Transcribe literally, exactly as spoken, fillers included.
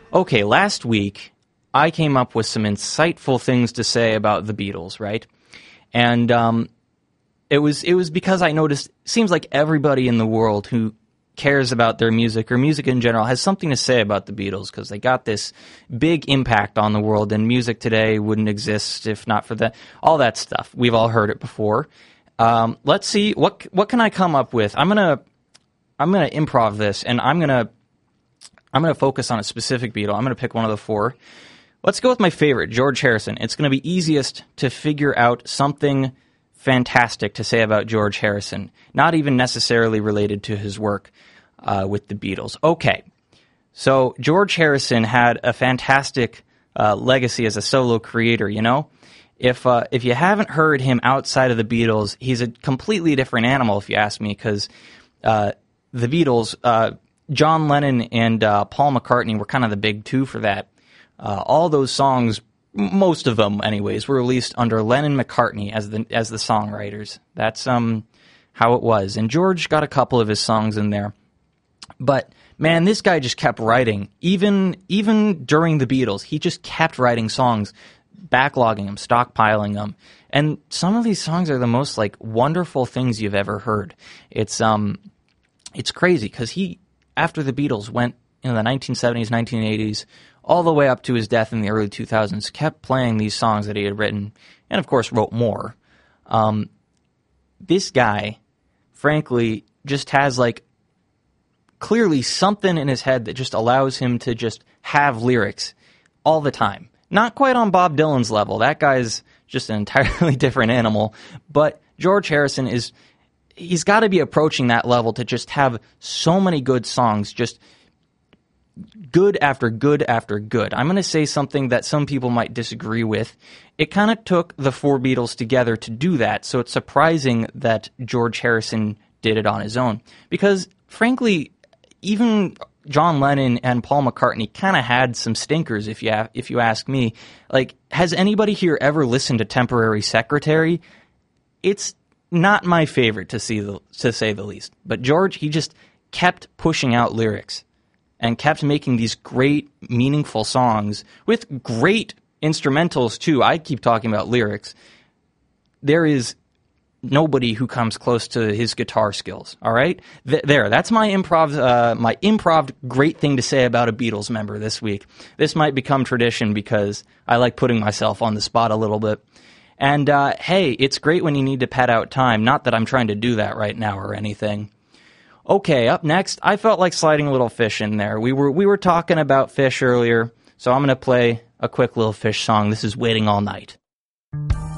Okay, last week I came up with some insightful things to say about the Beatles, right? And um, it was it was because I noticed it seems like everybody in the world who cares about their music or music in general has something to say about the Beatles because they got this big impact on the world, and music today wouldn't exist if not for that. All that stuff. We've all heard it before. Um, let's see what what can I come up with. I'm gonna I'm gonna improv this, and I'm gonna I'm gonna focus on a specific Beatle. I'm gonna pick one of the four. Let's go with my favorite, George Harrison. It's gonna be easiest to figure out something fantastic to say about George Harrison, not even necessarily related to his work uh, with the Beatles. Okay, so George Harrison had a fantastic uh, legacy as a solo creator, you know? If uh, if you haven't heard him outside of the Beatles, he's a completely different animal, if you ask me, because uh, the Beatles, uh, John Lennon and uh, Paul McCartney were kind of the big two for that. Uh, all those songs, most of them anyways, were released under Lennon-McCartney as the as the songwriters. That's um how it was. And George got a couple of his songs in there. But, man, this guy just kept writing. Even even during the Beatles, he just kept writing songs, backlogging them, stockpiling them. And some of these songs are the most, like, wonderful things you've ever heard. It's um it's crazy because he, after the Beatles, went in the nineteen seventies, nineteen eighties, all the way up to his death in the early two thousands, kept playing these songs that he had written, and of course wrote more. Um, this guy, frankly, just has like clearly something in his head that just allows him to just have lyrics all the time. Not quite on Bob Dylan's level. That guy's just an entirely different animal. But George Harrison is, he's got to be approaching that level to just have so many good songs, just good after good after good. I'm going to say something that some people might disagree with. It kind of took the four Beatles together to do that, so it's surprising that George Harrison did it on his own. Because, frankly, even John Lennon and Paul McCartney kind of had some stinkers, if you have, if you ask me. Like, has anybody here ever listened to Temporary Secretary? It's not my favorite, to see the, to say the least. But George, he just kept pushing out lyrics and kept making these great, meaningful songs with great instrumentals, too. I keep talking about lyrics. There is nobody who comes close to his guitar skills, all right? Th- there, that's my improv, uh, my improv great thing to say about a Beatles member this week. This might become tradition because I like putting myself on the spot a little bit. And, uh, hey, it's great when you need to pad out time. Not that I'm trying to do that right now or anything. Okay, up next, I felt like sliding a little Fish in there. We were we were talking about Fish earlier, so I'm going to play a quick little Fish song. This is Waiting All Night.